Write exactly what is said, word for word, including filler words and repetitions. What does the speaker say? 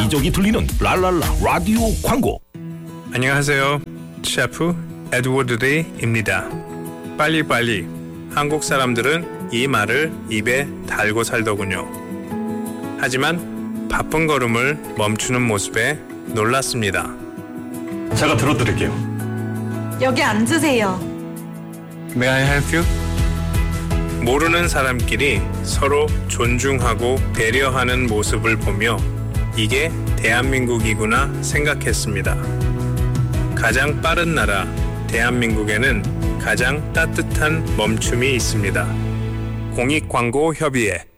여기저기 들리는 랄랄라 라디오 광고. 안녕하세요. 셰프 에드워드 데이입니다. 빨리빨리. 한국 사람들은 이 말을 입에 달고 살더군요. 하지만 바쁜 걸음을 멈추는 모습에 놀랐습니다. 제가 들어드릴게요. 여기 앉으세요. May I help you? 모르는 사람끼리 서로 존중하고 배려하는 모습을 보며 이게 대한민국이구나 생각했습니다. 가장 빠른 나라 대한민국에는 가장 따뜻한 멈춤이 있습니다. 공익광고협의회